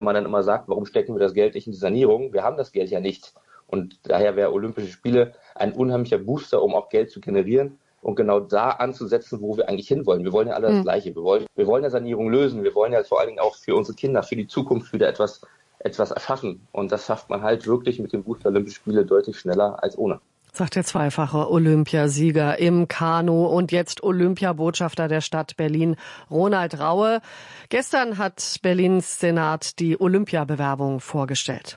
man dann immer sagt, warum stecken wir das Geld nicht in die Sanierung? Wir haben das Geld ja nicht. Und daher wäre Olympische Spiele ein unheimlicher Booster, um auch Geld zu generieren und genau da anzusetzen, wo wir eigentlich hinwollen. Wir wollen ja alle das Gleiche. Wir wollen ja Sanierung lösen. Wir wollen ja vor allen Dingen auch für unsere Kinder, für die Zukunft wieder etwas erschaffen. Und das schafft man halt wirklich mit dem Booster Olympische Spiele deutlich schneller als ohne. Sagt der zweifache Olympiasieger im Kanu und jetzt Olympiabotschafter der Stadt Berlin, Ronald Raue. Gestern hat Berlins Senat die Olympiabewerbung vorgestellt.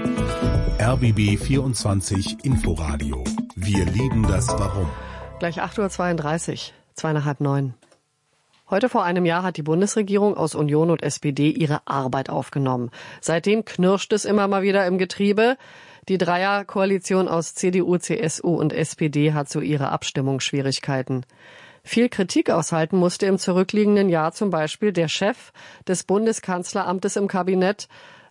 RBB 24 Inforadio. Wir lieben das Warum. Gleich 8.32 Uhr, 8:45. Heute vor einem Jahr hat die Bundesregierung aus Union und SPD ihre Arbeit aufgenommen. Seitdem knirscht es immer mal wieder im Getriebe. Die Dreierkoalition aus CDU, CSU und SPD hat so ihre Abstimmungsschwierigkeiten. Viel Kritik aushalten musste im zurückliegenden Jahr zum Beispiel der Chef des Bundeskanzleramtes im Kabinett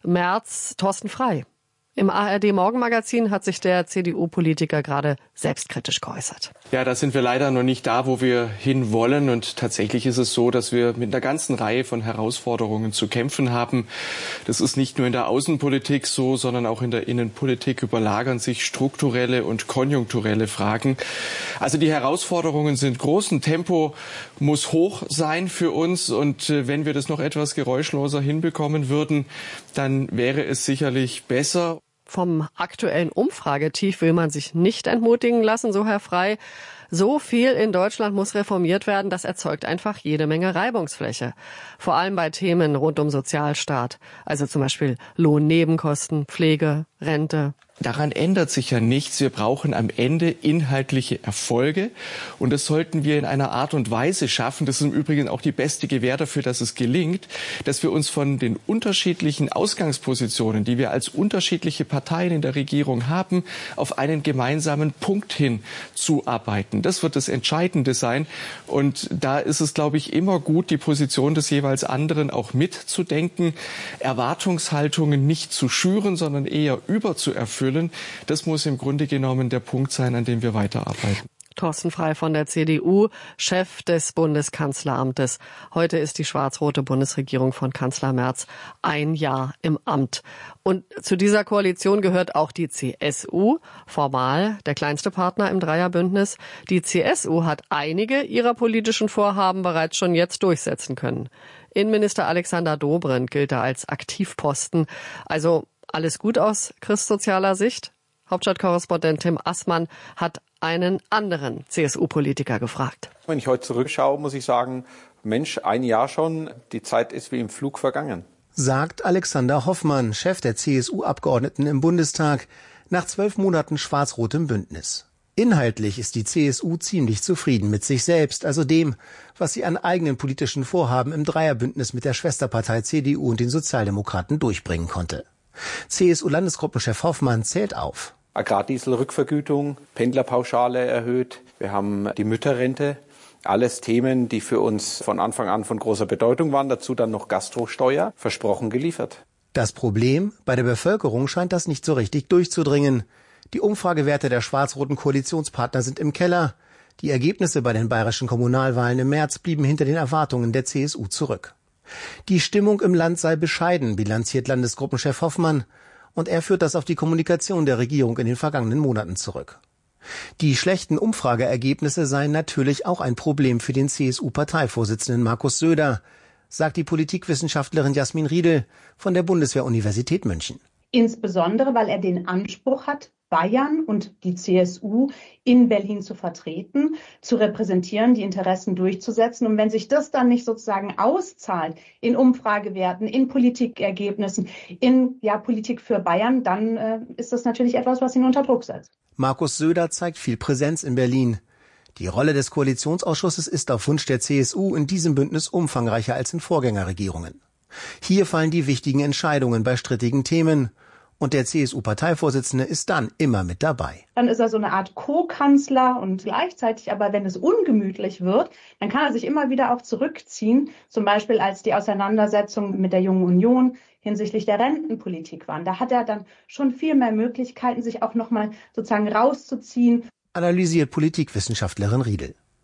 Merz, Thorsten Frey. Im ARD-Morgenmagazin hat sich der CDU-Politiker gerade selbstkritisch geäußert. Ja, da sind wir leider noch nicht da, wo wir hinwollen. Und tatsächlich ist es so, dass wir mit einer ganzen Reihe von Herausforderungen zu kämpfen haben. Das ist nicht nur in der Außenpolitik so, sondern auch in der Innenpolitik überlagern sich strukturelle und konjunkturelle Fragen. Also die Herausforderungen sind groß. Ein Tempo muss hoch sein für uns. Und wenn wir das noch etwas geräuschloser hinbekommen würden, dann wäre es sicherlich besser. Vom aktuellen Umfragetief will man sich nicht entmutigen lassen, so Herr Frey. So viel in Deutschland muss reformiert werden, das erzeugt einfach jede Menge Reibungsfläche. Vor allem bei Themen rund um Sozialstaat, also zum Beispiel Lohnnebenkosten, Pflege, Rente. Daran ändert sich ja nichts. Wir brauchen am Ende inhaltliche Erfolge. Und das sollten wir in einer Art und Weise schaffen. Das ist im Übrigen auch die beste Gewähr dafür, dass es gelingt, dass wir uns von den unterschiedlichen Ausgangspositionen, die wir als unterschiedliche Parteien in der Regierung haben, auf einen gemeinsamen Punkt hin zuarbeiten. Das wird das Entscheidende sein. Und da ist es, glaube ich, immer gut, die Position des jeweils anderen auch mitzudenken, Erwartungshaltungen nicht zu schüren, sondern eher überzuerfüllen. Das muss im Grunde genommen der Punkt sein, an dem wir weiterarbeiten. Thorsten Frey von der CDU, Chef des Bundeskanzleramtes. Heute ist die schwarz-rote Bundesregierung von Kanzler Merz ein Jahr im Amt. Und zu dieser Koalition gehört auch die CSU, formal der kleinste Partner im Dreierbündnis. Die CSU hat einige ihrer politischen Vorhaben bereits schon jetzt durchsetzen können. Innenminister Alexander Dobrindt gilt da als Aktivposten. Also alles gut aus christsozialer Sicht? Hauptstadtkorrespondent Tim Assmann hat einen anderen CSU-Politiker gefragt. Wenn ich heute zurückschaue, muss ich sagen, Mensch, ein Jahr schon, die Zeit ist wie im Flug vergangen. Sagt Alexander Hoffmann, Chef der CSU-Abgeordneten im Bundestag, nach 12 Monaten schwarz-rotem Bündnis. Inhaltlich ist die CSU ziemlich zufrieden mit sich selbst, also dem, was sie an eigenen politischen Vorhaben im Dreierbündnis mit der Schwesterpartei CDU und den Sozialdemokraten durchbringen konnte. CSU-Landesgruppenchef Hoffmann zählt auf. Agrardieselrückvergütung, Pendlerpauschale erhöht, wir haben die Mütterrente. Alles Themen, die für uns von Anfang an von großer Bedeutung waren. Dazu dann noch Gastrosteuer, versprochen geliefert. Das Problem, bei der Bevölkerung scheint das nicht so richtig durchzudringen. Die Umfragewerte der schwarz-roten Koalitionspartner sind im Keller. Die Ergebnisse bei den bayerischen Kommunalwahlen im März blieben hinter den Erwartungen der CSU zurück. Die Stimmung im Land sei bescheiden, bilanziert Landesgruppenchef Hoffmann. Und er führt das auf die Kommunikation der Regierung in den vergangenen Monaten zurück. Die schlechten Umfrageergebnisse seien natürlich auch ein Problem für den CSU-Parteivorsitzenden Markus Söder, sagt die Politikwissenschaftlerin Jasmin Riedel von der Bundeswehr-Universität München. Insbesondere, weil er den Anspruch hat, Bayern und die CSU in Berlin zu vertreten, zu repräsentieren, die Interessen durchzusetzen. Und wenn sich das dann nicht sozusagen auszahlt in Umfragewerten, in Politikergebnissen, in Politik für Bayern, dann ist das natürlich etwas, was ihn unter Druck setzt. Markus Söder zeigt viel Präsenz in Berlin. Die Rolle des Koalitionsausschusses ist auf Wunsch der CSU in diesem Bündnis umfangreicher als in Vorgängerregierungen. Hier fallen die wichtigen Entscheidungen bei strittigen Themen. Und der CSU-Parteivorsitzende ist dann immer mit dabei. Dann ist er so eine Art Co-Kanzler und gleichzeitig aber, wenn es ungemütlich wird, dann kann er sich immer wieder auch zurückziehen. Zum Beispiel als die Auseinandersetzung mit der Jungen Union hinsichtlich der Rentenpolitik waren. Da hat er dann schon viel mehr Möglichkeiten, sich auch nochmal sozusagen rauszuziehen. Analysiert Politikwissenschaftlerin Riedel.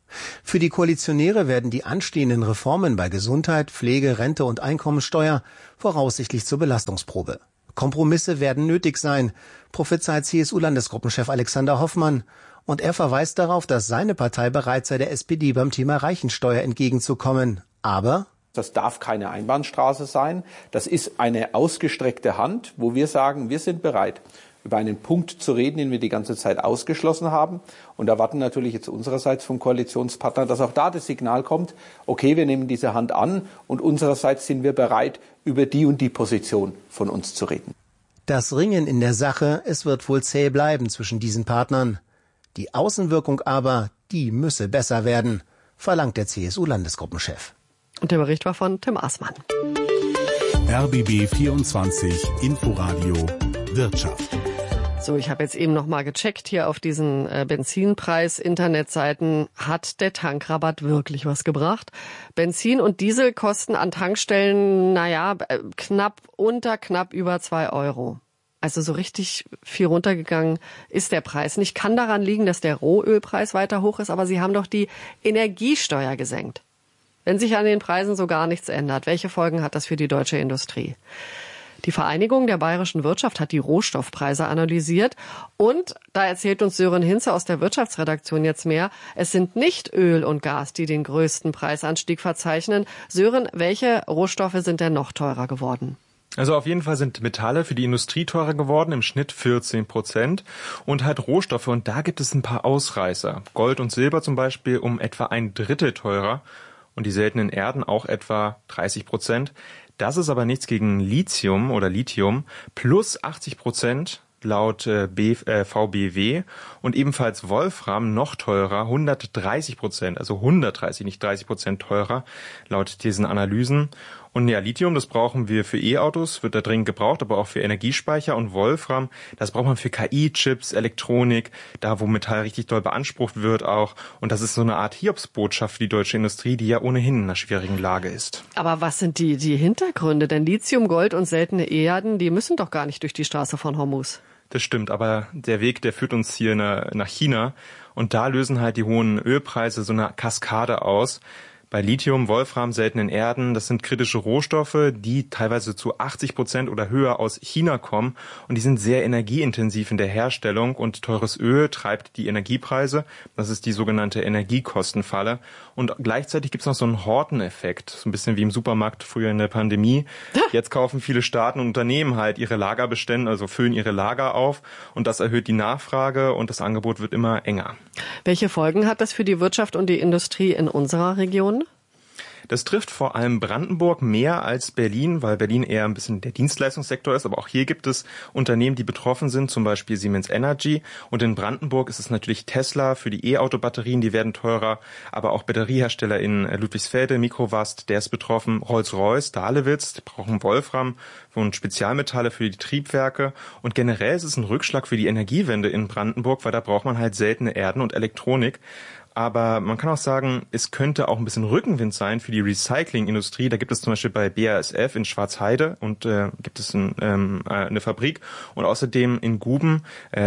Für die Koalitionäre werden die anstehenden Reformen bei Gesundheit, Pflege, Rente und Einkommensteuer voraussichtlich zur Belastungsprobe. Kompromisse werden nötig sein, prophezeit CSU-Landesgruppenchef Alexander Hoffmann. Und er verweist darauf, dass seine Partei bereit sei, der SPD beim Thema Reichensteuer entgegenzukommen. Aber das darf keine Einbahnstraße sein. Das ist eine ausgestreckte Hand, wo wir sagen, wir sind bereit, über einen Punkt zu reden, den wir die ganze Zeit ausgeschlossen haben. Und erwarten natürlich jetzt unsererseits vom Koalitionspartner, dass auch da das Signal kommt, okay, wir nehmen diese Hand an und unsererseits sind wir bereit, über die und die Position von uns zu reden. Das Ringen in der Sache, es wird wohl zäh bleiben zwischen diesen Partnern. Die Außenwirkung aber, die müsse besser werden, verlangt der CSU-Landesgruppenchef. Und der Bericht war von Tim Aßmann. RBB 24 Inforadio Wirtschaft. So, ich habe jetzt eben noch mal gecheckt hier auf diesen Benzinpreis-Internetseiten. Hat der Tankrabatt wirklich was gebracht? Benzin und Diesel kosten an Tankstellen, knapp über 2 Euro. Also so richtig viel runtergegangen ist der Preis nicht. Kann daran liegen, dass der Rohölpreis weiter hoch ist, aber Sie haben doch die Energiesteuer gesenkt. Wenn sich an den Preisen so gar nichts ändert, welche Folgen hat das für die deutsche Industrie? Die Vereinigung der bayerischen Wirtschaft hat die Rohstoffpreise analysiert und da erzählt uns Sören Hinze aus der Wirtschaftsredaktion jetzt mehr. Es sind nicht Öl und Gas, die den größten Preisanstieg verzeichnen. Sören, welche Rohstoffe sind denn noch teurer geworden? Also auf jeden Fall sind Metalle für die Industrie teurer geworden, im Schnitt 14%. Und halt Rohstoffe, und da gibt es ein paar Ausreißer. Gold und Silber zum Beispiel um etwa 1/3 teurer und die seltenen Erden auch etwa 30%. Das ist aber nichts gegen Lithium plus 80% laut VBW und ebenfalls Wolfram noch teurer, 130%, also 130, nicht 30% teurer laut diesen Analysen. Und ja, Lithium, das brauchen wir für E-Autos, wird da dringend gebraucht, aber auch für Energiespeicher. Und Wolfram, das braucht man für KI-Chips, Elektronik, da wo Metall richtig doll beansprucht wird auch. Und das ist so eine Art Hiobsbotschaft für die deutsche Industrie, die ja ohnehin in einer schwierigen Lage ist. Aber was sind die Hintergründe? Denn Lithium, Gold und seltene Erden, die müssen doch gar nicht durch die Straße von Hormuz. Das stimmt, aber der Weg, der führt uns hier nach China. Und da lösen halt die hohen Ölpreise so eine Kaskade aus. Bei Lithium, Wolfram, seltenen Erden, das sind kritische Rohstoffe, die teilweise zu 80% oder höher aus China kommen und die sind sehr energieintensiv in der Herstellung und teures Öl treibt die Energiepreise. Das ist die sogenannte Energiekostenfalle und gleichzeitig gibt es noch so einen Horteneffekt, so ein bisschen wie im Supermarkt früher in der Pandemie. Jetzt kaufen viele Staaten und Unternehmen halt ihre Lagerbestände, also füllen ihre Lager auf und das erhöht die Nachfrage und das Angebot wird immer enger. Welche Folgen hat das für die Wirtschaft und die Industrie in unserer Region? Das trifft vor allem Brandenburg mehr als Berlin, weil Berlin eher ein bisschen der Dienstleistungssektor ist. Aber auch hier gibt es Unternehmen, die betroffen sind, zum Beispiel Siemens Energy. Und in Brandenburg ist es natürlich Tesla für die E-Auto-Batterien, die werden teurer. Aber auch Batteriehersteller in Ludwigsfelde, Microvast, der ist betroffen. Rolls-Royce, Dahlewitz, die brauchen Wolfram und Spezialmetalle für die Triebwerke. Und generell ist es ein Rückschlag für die Energiewende in Brandenburg, weil da braucht man halt seltene Erden und Elektronik. Aber man kann auch sagen, es könnte auch ein bisschen Rückenwind sein für die Recyclingindustrie. Da gibt es zum Beispiel bei BASF in Schwarzheide und gibt es eine Fabrik und außerdem in Guben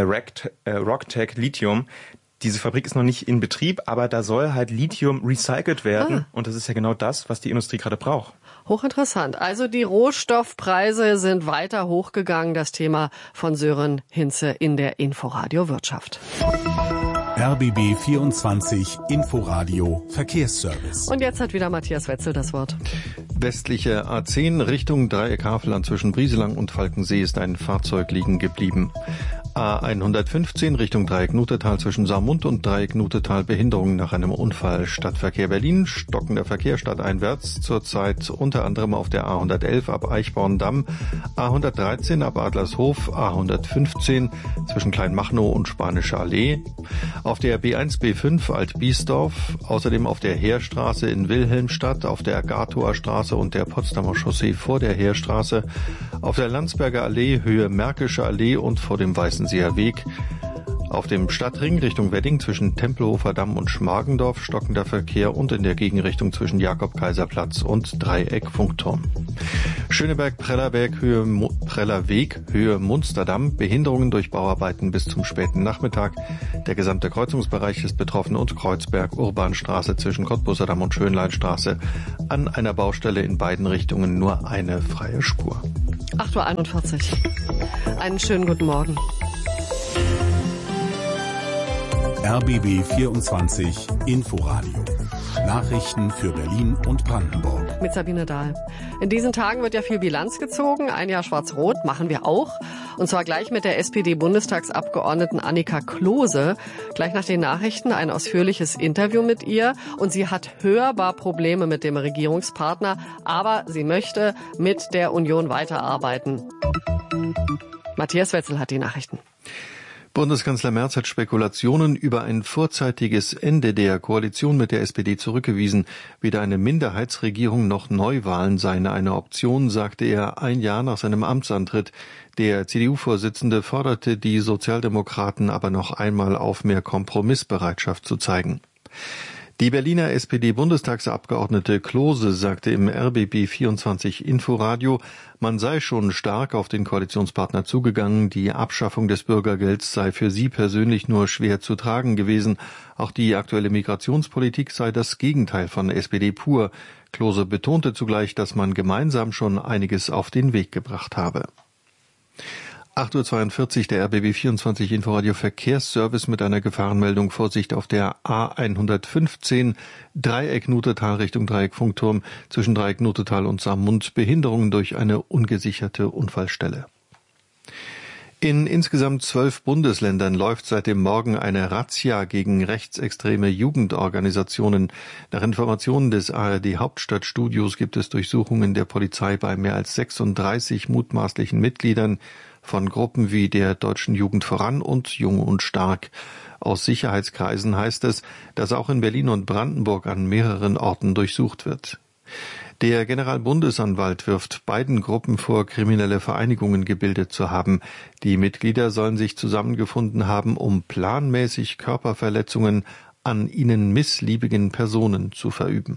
Rocktech Lithium. Diese Fabrik ist noch nicht in Betrieb, aber da soll halt Lithium recycelt werden und das ist ja genau das, was die Industrie gerade braucht. Hochinteressant. Also die Rohstoffpreise sind weiter hochgegangen. Das Thema von Sören Hinze in der Inforadio Wirtschaft. RBB 24 Inforadio Verkehrsservice. Und jetzt hat wieder Matthias Wetzel das Wort. Westliche A10 Richtung Dreieck Havelland zwischen Brieselang und Falkensee ist ein Fahrzeug liegen geblieben. A115 Richtung Dreieck Nutetal zwischen Saarmund und Dreieck Nutetal Behinderung nach einem Unfall. Stadtverkehr Berlin, stockender Verkehr stadteinwärts, zurzeit unter anderem auf der A111 ab Eichborn-Damm, A113 ab Adlershof, A115 zwischen Kleinmachnow und Spanische Allee, auf der B1 B5 Alt-Biesdorf, außerdem auf der Heerstraße in Wilhelmstadt, auf der Gatower Straße und der Potsdamer Chaussee vor der Heerstraße, auf der Landsberger Allee Höhe Märkische Allee und vor dem Weißenseer Weg, Auf dem Stadtring Richtung Wedding zwischen Tempelhofer Damm und Schmargendorf stockender Verkehr und in der Gegenrichtung zwischen Jakob-Kaiser-Platz und Dreieck-Funkturm. Schöneberg-Prellerweg Höhe Munsterdamm, Behinderungen durch Bauarbeiten bis zum späten Nachmittag. Der gesamte Kreuzungsbereich ist betroffen und Kreuzberg-Urbanstraße zwischen Cottbuser Damm und Schönleinstraße. An einer Baustelle in beiden Richtungen nur eine freie Spur. 8:41 Uhr. Einen schönen guten Morgen. RBB 24 Inforadio. Nachrichten für Berlin und Brandenburg. Mit Sabine Dahl. In diesen Tagen wird ja viel Bilanz gezogen. Ein Jahr Schwarz-Rot machen wir auch. Und zwar gleich mit der SPD-Bundestagsabgeordneten Annika Klose. Gleich nach den Nachrichten ein ausführliches Interview mit ihr. Und sie hat hörbar Probleme mit dem Regierungspartner. Aber sie möchte mit der Union weiterarbeiten. Matthias Wetzel hat die Nachrichten. Bundeskanzler Merz hat Spekulationen über ein vorzeitiges Ende der Koalition mit der SPD zurückgewiesen. Weder eine Minderheitsregierung noch Neuwahlen seien eine Option, sagte er ein Jahr nach seinem Amtsantritt. Der CDU-Vorsitzende forderte die Sozialdemokraten aber noch einmal auf, mehr Kompromissbereitschaft zu zeigen. Die Berliner SPD-Bundestagsabgeordnete Klose sagte im RBB 24 Inforadio, man sei schon stark auf den Koalitionspartner zugegangen, die Abschaffung des Bürgergelds sei für sie persönlich nur schwer zu tragen gewesen. Auch die aktuelle Migrationspolitik sei das Gegenteil von SPD pur. Klose betonte zugleich, dass man gemeinsam schon einiges auf den Weg gebracht habe. 8:42 Uhr, der RBB 24 Inforadio Verkehrsservice mit einer Gefahrenmeldung. Vorsicht auf der A115, Dreieck Nutetal Richtung Dreieck Funkturm, zwischen Dreieck Nutetal und Saarmund, Behinderungen durch eine ungesicherte Unfallstelle. In insgesamt 12 Bundesländern läuft seit dem Morgen eine Razzia gegen rechtsextreme Jugendorganisationen. Nach Informationen des ARD Hauptstadtstudios gibt es Durchsuchungen der Polizei bei mehr als 36 mutmaßlichen Mitgliedern von Gruppen wie der Deutschen Jugend voran und Jung und Stark. Aus Sicherheitskreisen heißt es, dass auch in Berlin und Brandenburg an mehreren Orten durchsucht wird. Der Generalbundesanwalt wirft beiden Gruppen vor, kriminelle Vereinigungen gebildet zu haben. Die Mitglieder sollen sich zusammengefunden haben, um planmäßig Körperverletzungen an ihnen missliebigen Personen zu verüben.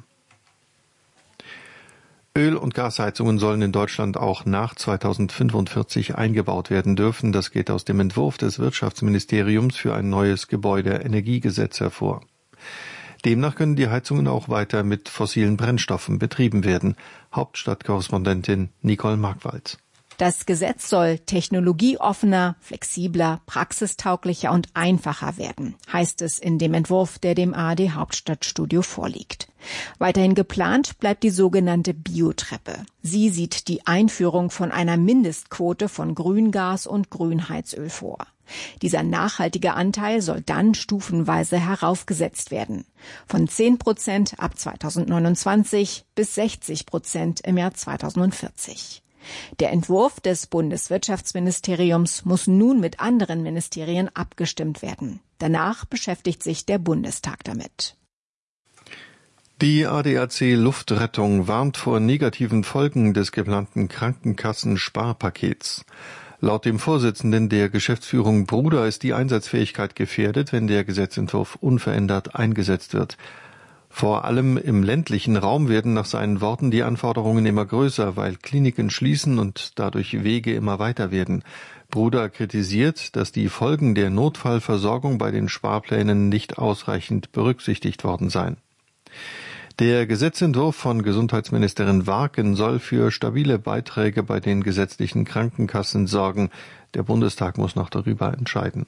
Öl- und Gasheizungen sollen in Deutschland auch nach 2045 eingebaut werden dürfen. Das geht aus dem Entwurf des Wirtschaftsministeriums für ein neues Gebäudeenergiegesetz hervor. Demnach können die Heizungen auch weiter mit fossilen Brennstoffen betrieben werden. Hauptstadtkorrespondentin Nicole Markwald. Das Gesetz soll technologieoffener, flexibler, praxistauglicher und einfacher werden, heißt es in dem Entwurf, der dem ARD Hauptstadtstudio vorliegt. Weiterhin geplant bleibt die sogenannte Biotreppe. Sie sieht die Einführung von einer Mindestquote von Grüngas und Grünheizöl vor. Dieser nachhaltige Anteil soll dann stufenweise heraufgesetzt werden. Von 10% ab 2029 bis 60% im Jahr 2040. Der Entwurf des Bundeswirtschaftsministeriums muss nun mit anderen Ministerien abgestimmt werden. Danach beschäftigt sich der Bundestag damit. Die ADAC Luftrettung warnt vor negativen Folgen des geplanten Krankenkassen-Sparpakets. Laut dem Vorsitzenden der Geschäftsführung Bruder ist die Einsatzfähigkeit gefährdet, wenn der Gesetzentwurf unverändert eingesetzt wird. Vor allem im ländlichen Raum werden nach seinen Worten die Anforderungen immer größer, weil Kliniken schließen und dadurch Wege immer weiter werden. Bruder kritisiert, dass die Folgen der Notfallversorgung bei den Sparplänen nicht ausreichend berücksichtigt worden seien. Der Gesetzentwurf von Gesundheitsministerin Warken soll für stabile Beiträge bei den gesetzlichen Krankenkassen sorgen. Der Bundestag muss noch darüber entscheiden.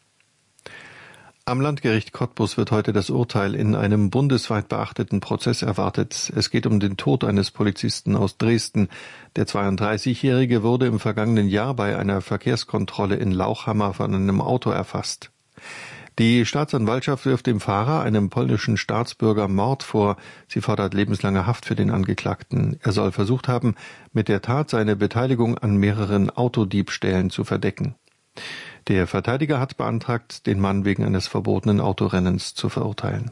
Am Landgericht Cottbus wird heute das Urteil in einem bundesweit beachteten Prozess erwartet. Es geht um den Tod eines Polizisten aus Dresden. Der 32-Jährige wurde im vergangenen Jahr bei einer Verkehrskontrolle in Lauchhammer von einem Auto erfasst. Die Staatsanwaltschaft wirft dem Fahrer, einem polnischen Staatsbürger, Mord vor. Sie fordert lebenslange Haft für den Angeklagten. Er soll versucht haben, mit der Tat seine Beteiligung an mehreren Autodiebstählen zu verdecken. Der Verteidiger hat beantragt, den Mann wegen eines verbotenen Autorennens zu verurteilen.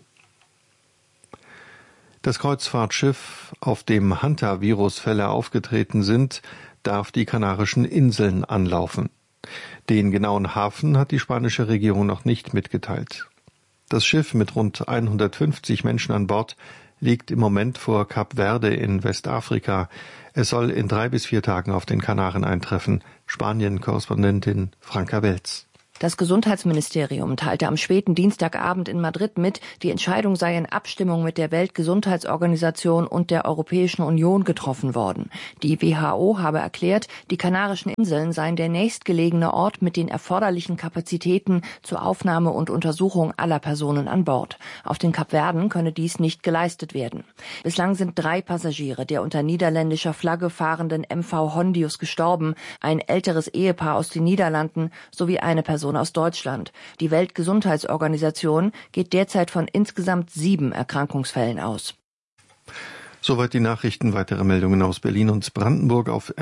Das Kreuzfahrtschiff, auf dem Hantavirus-Fälle aufgetreten sind, darf die Kanarischen Inseln anlaufen. Den genauen Hafen hat die spanische Regierung noch nicht mitgeteilt. Das Schiff mit rund 150 Menschen an Bord liegt im Moment vor Kap Verde in Westafrika. Es soll in 3 bis 4 Tagen auf den Kanaren eintreffen. Spanien-Korrespondentin Franka Welz. Das Gesundheitsministerium teilte am späten Dienstagabend in Madrid mit, die Entscheidung sei in Abstimmung mit der Weltgesundheitsorganisation und der Europäischen Union getroffen worden. Die WHO habe erklärt, die Kanarischen Inseln seien der nächstgelegene Ort mit den erforderlichen Kapazitäten zur Aufnahme und Untersuchung aller Personen an Bord. Auf den Kapverden könne dies nicht geleistet werden. Bislang sind 3 Passagiere der unter niederländischer Flagge fahrenden MV Hondius gestorben, ein älteres Ehepaar aus den Niederlanden sowie eine Person aus Deutschland. Die Weltgesundheitsorganisation geht derzeit von insgesamt 7 Erkrankungsfällen aus. Soweit die Nachrichten. Weitere Meldungen aus Berlin und Brandenburg auf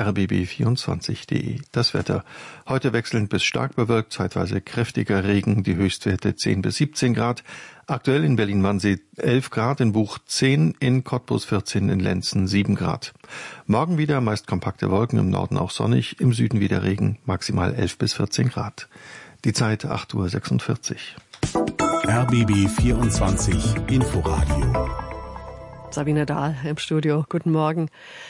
rbb24.de. Das Wetter. Heute wechselnd bis stark bewölkt, zeitweise kräftiger Regen, die Höchstwerte 10 bis 17 Grad. Aktuell in Berlin-Wannsee 11 Grad, in Buch 10, in Cottbus 14, in Lenzen 7 Grad. Morgen wieder meist kompakte Wolken, im Norden auch sonnig, im Süden wieder Regen, maximal 11 bis 14 Grad. Die Zeit 8:46 Uhr. RBB 24 Inforadio. Sabine Dahl im Studio. Guten Morgen.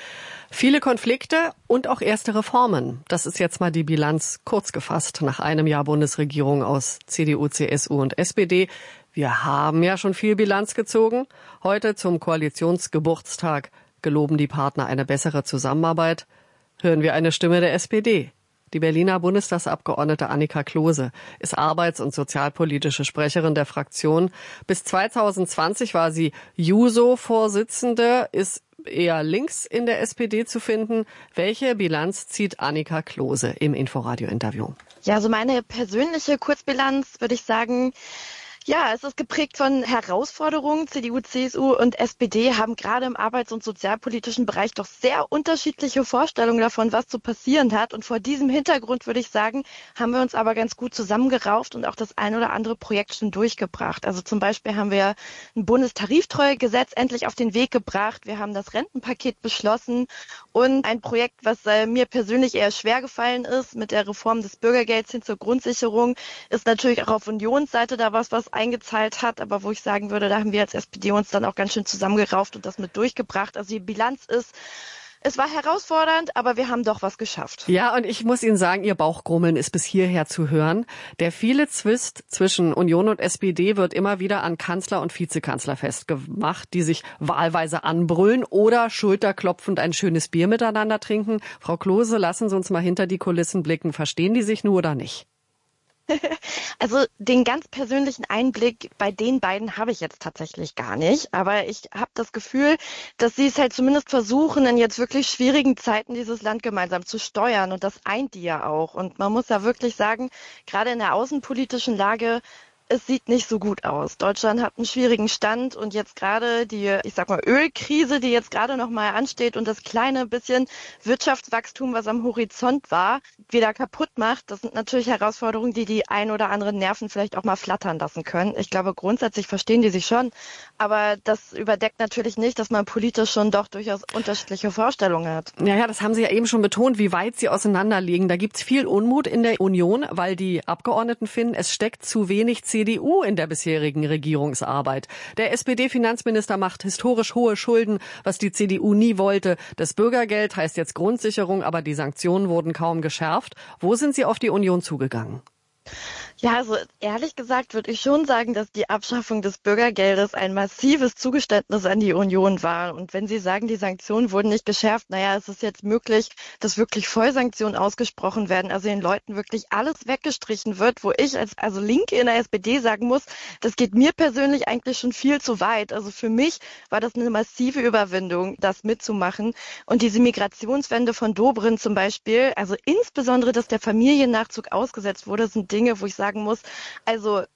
Viele Konflikte und auch erste Reformen. Das ist jetzt mal die Bilanz kurz gefasst nach einem Jahr Bundesregierung aus CDU, CSU und SPD. Wir haben ja schon viel Bilanz gezogen. Heute zum Koalitionsgeburtstag geloben die Partner eine bessere Zusammenarbeit. Hören wir eine Stimme der SPD. Die Berliner Bundestagsabgeordnete Annika Klose ist arbeits- und sozialpolitische Sprecherin der Fraktion. Bis 2020 war sie Juso-Vorsitzende, ist eher links in der SPD zu finden. Welche Bilanz zieht Annika Klose im Inforadio-Interview? Ja, also meine persönliche Kurzbilanz würde ich sagen, ja, es ist geprägt von Herausforderungen. CDU, CSU und SPD haben gerade im arbeits- und sozialpolitischen Bereich doch sehr unterschiedliche Vorstellungen davon, was zu passieren hat. Und vor diesem Hintergrund würde ich sagen, haben wir uns aber ganz gut zusammengerauft und auch das ein oder andere Projekt schon durchgebracht. Also zum Beispiel haben wir ein Bundestariftreuegesetz endlich auf den Weg gebracht. Wir haben das Rentenpaket beschlossen und ein Projekt, was mir persönlich eher schwer gefallen ist, mit der Reform des Bürgergelds hin zur Grundsicherung, ist natürlich auch auf Unionsseite da was eingezahlt hat, aber wo ich sagen würde, da haben wir als SPD uns dann auch ganz schön zusammengerauft und das mit durchgebracht. Also die Bilanz ist, es war herausfordernd, aber wir haben doch was geschafft. Ja, und ich muss Ihnen sagen, Ihr Bauchgrummeln ist bis hierher zu hören. Der viele Zwist zwischen Union und SPD wird immer wieder an Kanzler und Vizekanzler festgemacht, die sich wahlweise anbrüllen oder schulterklopfend ein schönes Bier miteinander trinken. Frau Klose, lassen Sie uns mal hinter die Kulissen blicken. Verstehen die sich nur oder nicht? Also den ganz persönlichen Einblick bei den beiden habe ich jetzt tatsächlich gar nicht. Aber ich habe das Gefühl, dass sie es halt zumindest versuchen, in jetzt wirklich schwierigen Zeiten dieses Land gemeinsam zu steuern. Und das eint die ja auch. Und man muss ja wirklich sagen, gerade in der außenpolitischen Lage, es sieht nicht so gut aus. Deutschland hat einen schwierigen Stand und jetzt gerade die, ich sag mal, Ölkrise, die jetzt gerade noch mal ansteht und das kleine bisschen Wirtschaftswachstum, was am Horizont war, wieder kaputt macht. Das sind natürlich Herausforderungen, die ein oder anderen Nerven vielleicht auch mal flattern lassen können. Ich glaube, grundsätzlich verstehen die sich schon, aber das überdeckt natürlich nicht, dass man politisch schon doch durchaus unterschiedliche Vorstellungen hat. Ja, das haben Sie ja eben schon betont, wie weit sie auseinander liegen. Da gibt's viel Unmut in der Union, weil die Abgeordneten finden, es steckt zu wenig CDU in der bisherigen Regierungsarbeit. Der SPD-Finanzminister macht historisch hohe Schulden, was die CDU nie wollte. Das Bürgergeld heißt jetzt Grundsicherung, aber die Sanktionen wurden kaum geschärft. Wo sind Sie auf die Union zugegangen? Ja, also ehrlich gesagt würde ich schon sagen, dass die Abschaffung des Bürgergeldes ein massives Zugeständnis an die Union war. Und wenn Sie sagen, die Sanktionen wurden nicht geschärft, es ist jetzt möglich, dass wirklich Vollsanktionen ausgesprochen werden, also den Leuten wirklich alles weggestrichen wird, wo ich als Linke in der SPD sagen muss, das geht mir persönlich eigentlich schon viel zu weit. Also für mich war das eine massive Überwindung, das mitzumachen. Und diese Migrationswende von Dobrindt zum Beispiel, also insbesondere, dass der Familiennachzug ausgesetzt wurde, sind Dinge, wo ich sagen muss, also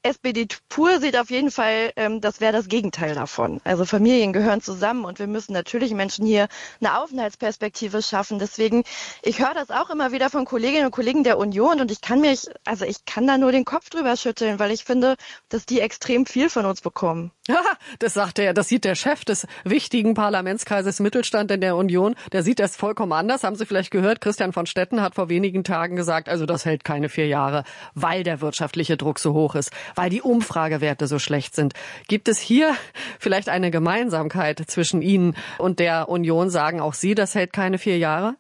SPD pur sieht auf jeden Fall, das wäre das Gegenteil davon. Also Familien gehören zusammen und wir müssen natürlich Menschen hier eine Aufenthaltsperspektive schaffen. Deswegen, ich höre das auch immer wieder von Kolleginnen und Kollegen der Union und ich kann da nur den Kopf drüber schütteln, weil ich finde, dass die extrem viel von uns bekommen. Ja, das sieht der Chef des wichtigen Parlamentskreises Mittelstand in der Union. Der sieht das vollkommen anders. Haben Sie vielleicht gehört? Christian von Stetten hat vor wenigen Tagen gesagt, also das hält keine 4 Jahre, weil der wirtschaftliche Druck so hoch ist, weil die Umfragewerte so schlecht sind. Gibt es hier vielleicht eine Gemeinsamkeit zwischen Ihnen und der Union? Sagen auch Sie, das hält keine 4 Jahre?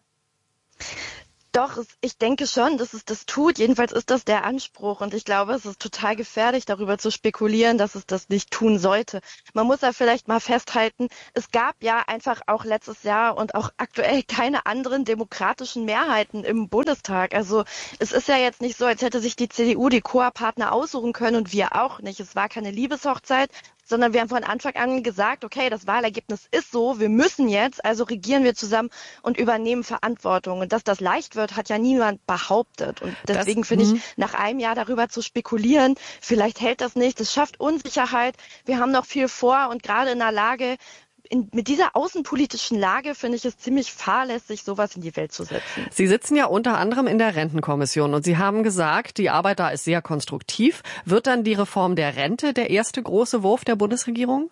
Doch, ich denke schon, dass es das tut. Jedenfalls ist das der Anspruch. Und ich glaube, es ist total gefährlich, darüber zu spekulieren, dass es das nicht tun sollte. Man muss ja vielleicht mal festhalten, es gab ja einfach auch letztes Jahr und auch aktuell keine anderen demokratischen Mehrheiten im Bundestag. Also es ist ja jetzt nicht so, als hätte sich die CDU die Koalpartner aussuchen können und wir auch nicht. Es war keine Liebeshochzeit, sondern wir haben von Anfang an gesagt, okay, das Wahlergebnis ist so, wir müssen jetzt, also regieren wir zusammen und übernehmen Verantwortung. Und dass das leicht wird, hat ja niemand behauptet. Und deswegen finde ich, nach einem Jahr darüber zu spekulieren, vielleicht hält das nicht, das schafft Unsicherheit. Wir haben noch viel vor und gerade in der Lage, mit dieser außenpolitischen Lage finde ich es ziemlich fahrlässig, sowas in die Welt zu setzen. Sie sitzen ja unter anderem in der Rentenkommission und Sie haben gesagt, die Arbeit da ist sehr konstruktiv. Wird dann die Reform der Rente der erste große Wurf der Bundesregierung?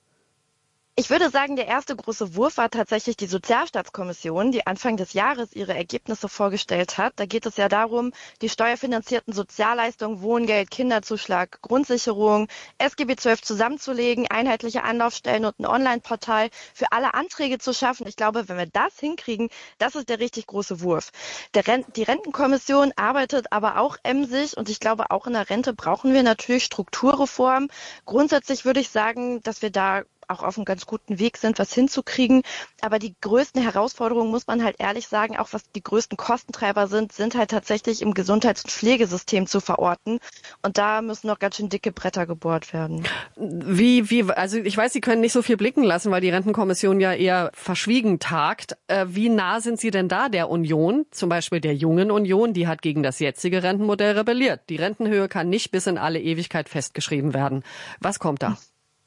Ich würde sagen, der erste große Wurf war tatsächlich die Sozialstaatskommission, die Anfang des Jahres ihre Ergebnisse vorgestellt hat. Da geht es ja darum, die steuerfinanzierten Sozialleistungen, Wohngeld, Kinderzuschlag, Grundsicherung, SGB XII zusammenzulegen, einheitliche Anlaufstellen und ein Online-Portal für alle Anträge zu schaffen. Ich glaube, wenn wir das hinkriegen, das ist der richtig große Wurf. Die Rentenkommission arbeitet aber auch emsig und ich glaube, auch in der Rente brauchen wir natürlich Strukturreform. Grundsätzlich würde ich sagen, dass wir da auch auf einem ganz guten Weg sind, was hinzukriegen. Aber die größten Herausforderungen, muss man halt ehrlich sagen, auch was die größten Kostentreiber sind halt tatsächlich im Gesundheits- und Pflegesystem zu verorten. Und da müssen noch ganz schön dicke Bretter gebohrt werden. Also ich weiß, Sie können nicht so viel blicken lassen, weil die Rentenkommission ja eher verschwiegen tagt. Wie nah sind Sie denn da der Union, zum Beispiel der Jungen Union? Die hat gegen das jetzige Rentenmodell rebelliert. Die Rentenhöhe kann nicht bis in alle Ewigkeit festgeschrieben werden. Was kommt da?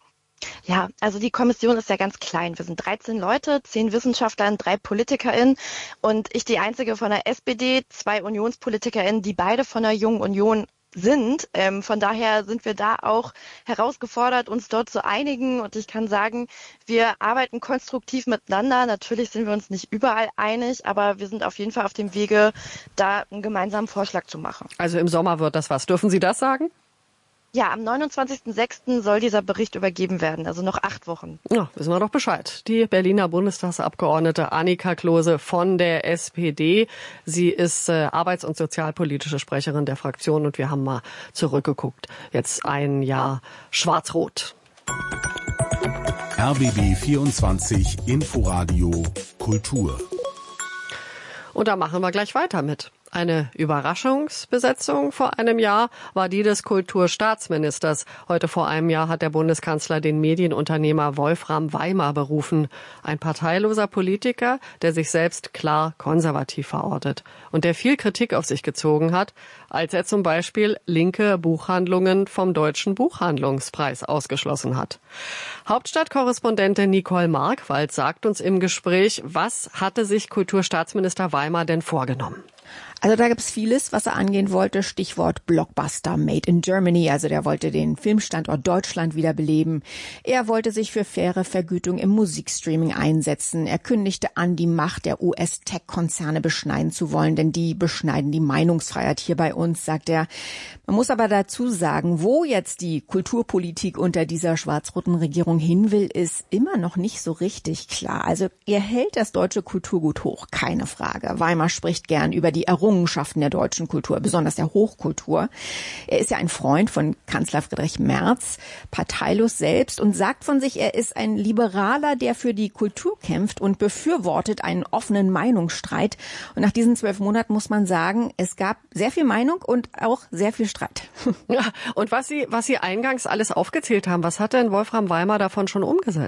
Ja, also die Kommission ist ja ganz klein. Wir sind 13 Leute, 10 WissenschaftlerInnen, 3 PolitikerInnen und ich die einzige von der SPD, 2 UnionspolitikerInnen, die beide von der Jungen Union sind. Von daher sind wir da auch herausgefordert, uns dort zu einigen. Und ich kann sagen, wir arbeiten konstruktiv miteinander. Natürlich sind wir uns nicht überall einig, aber wir sind auf jeden Fall auf dem Wege, da einen gemeinsamen Vorschlag zu machen. Also im Sommer wird das was. Dürfen Sie das sagen? Ja, am 29.06. soll dieser Bericht übergeben werden, also noch 8 Wochen. Ja, wissen wir doch Bescheid. Die Berliner Bundestagsabgeordnete Annika Klose von der SPD. Sie ist arbeits- und sozialpolitische Sprecherin der Fraktion und wir haben mal zurückgeguckt. Jetzt ein Jahr Schwarz-Rot. RBB 24 Inforadio Kultur. Und da machen wir gleich weiter mit. Eine Überraschungsbesetzung vor einem Jahr war die des Kulturstaatsministers. Heute vor einem Jahr hat der Bundeskanzler den Medienunternehmer Wolfram Weimar berufen. Ein parteiloser Politiker, der sich selbst klar konservativ verortet und der viel Kritik auf sich gezogen hat, als er zum Beispiel linke Buchhandlungen vom Deutschen Buchhandlungspreis ausgeschlossen hat. Hauptstadtkorrespondentin Nicole Markwald sagt uns im Gespräch, was hatte sich Kulturstaatsminister Weimar denn vorgenommen? Also da gibt's vieles, was er angehen wollte. Stichwort Blockbuster Made in Germany. Also der wollte den Filmstandort Deutschland wiederbeleben. Er wollte sich für faire Vergütung im Musikstreaming einsetzen. Er kündigte an, die Macht der US-Tech-Konzerne beschneiden zu wollen, denn die beschneiden die Meinungsfreiheit hier bei uns, sagt er. Man muss aber dazu sagen, wo jetzt die Kulturpolitik unter dieser schwarz-roten Regierung hin will, ist immer noch nicht so richtig klar. Also er hält das deutsche Kulturgut hoch, keine Frage. Weimar spricht gern über die Errungenschaften der deutschen Kultur, besonders der Hochkultur. Er ist ja ein Freund von Kanzler Friedrich Merz, parteilos selbst und sagt von sich, er ist ein Liberaler, der für die Kultur kämpft und befürwortet einen offenen Meinungsstreit. Und nach diesen 12 Monaten muss man sagen, es gab sehr viel Meinung und auch sehr viel Streit. Ja, und was Sie eingangs alles aufgezählt haben, was hat denn Wolfram Weimar davon schon umgesetzt?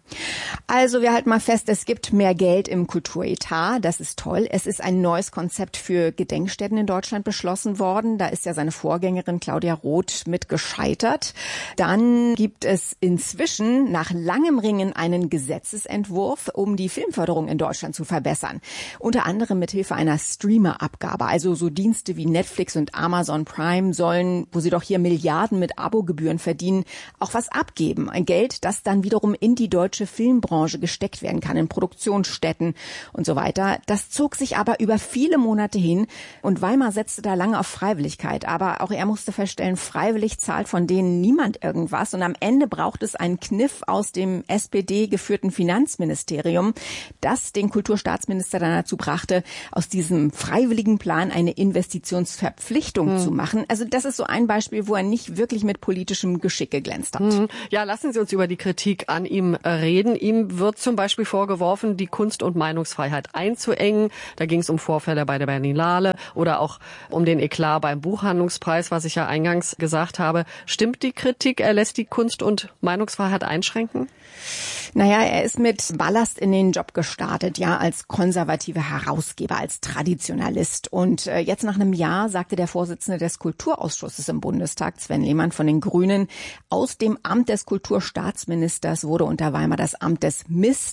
Also wir halten mal fest, es gibt mehr Geld im Kulturetat. Das ist toll. Es ist ein neues Konzept für Gedenkstätten in Deutschland beschlossen worden. Da ist ja seine Vorgängerin Claudia Roth mit gescheitert. Dann gibt es inzwischen nach langem Ringen einen Gesetzesentwurf, um die Filmförderung in Deutschland zu verbessern. Unter anderem mit Hilfe einer Streamer-Abgabe. Also so Dienste wie Netflix und Amazon Prime sollen, wo sie doch hier Milliarden mit Abogebühren verdienen, auch was abgeben. Ein Geld, das dann wiederum in die deutsche Filmbranche gesteckt werden kann, in Produktionsstätten und so weiter. Das zog sich aber über viele Monate hin und Weimar setzte da lange auf Freiwilligkeit. Aber auch er musste feststellen, freiwillig zahlt von denen niemand irgendwas. Und am Ende braucht es einen Kniff aus dem SPD-geführten Finanzministerium, das den Kulturstaatsminister dann dazu brachte, aus diesem freiwilligen Plan eine Investitionsverpflichtung zu machen. Also das ist so ein Beispiel, wo er nicht wirklich mit politischem Geschick geglänzt hat. Ja, lassen Sie uns über die Kritik an ihm reden. Ihm wird zum Beispiel vorgeworfen, die Kunst- und Meinungsfreiheit einzuengen. Da ging es um Vorfälle bei der Berlinale oder auch um den Eklat beim Buchhandlungspreis, was ich ja eingangs gesagt habe. Stimmt die Kritik, er lässt die Kunst- und Meinungsfreiheit einschränken? Naja, er ist mit Ballast in den Job gestartet, ja, als konservativer Herausgeber, als Traditionalist. Und jetzt nach einem Jahr sagte der Vorsitzende des Kulturausschusses im Bundestag, Sven Lehmann von den Grünen, aus dem Amt des Kulturstaatsministers wurde unter Weimar das Amt des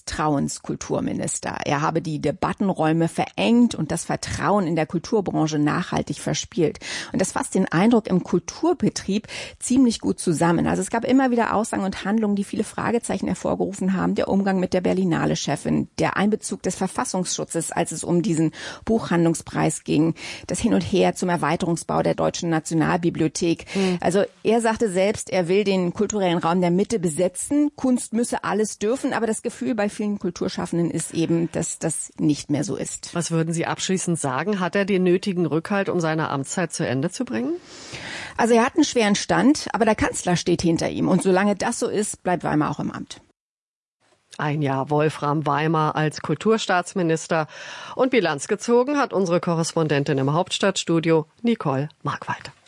Misstrauenskulturminister. Er habe die Debattenräume verengt und das Vertrauen in der Kulturbranche nachhaltig verspielt. Und das fasst den Eindruck im Kulturbetrieb ziemlich gut zusammen. Also es gab immer wieder Aussagen und Handlungen, die viele Fragezeichen hervorgerufen haben. Der Umgang mit der Berlinale-Chefin, der Einbezug des Verfassungsschutzes, als es um diesen Buchhandlungspreis ging, das Hin und Her zum Erweiterungsbau der Deutschen Nationalbibliothek. Also er sagte selbst, er will den kulturellen Raum der Mitte besetzen. Kunst müsse alles dürfen, aber das Gefühl bei vielen Kulturschaffenden ist eben, dass das nicht mehr so ist. Was würden Sie abschließend sagen? Hat er den nötigen Rückhalt, um seine Amtszeit zu Ende zu bringen? Also er hat einen schweren Stand, aber der Kanzler steht hinter ihm. Und solange das so ist, bleibt Weimar auch im Amt. Ein Jahr Wolfram Weimar als Kulturstaatsminister. Und Bilanz gezogen hat unsere Korrespondentin im Hauptstadtstudio, Nicole Markwald.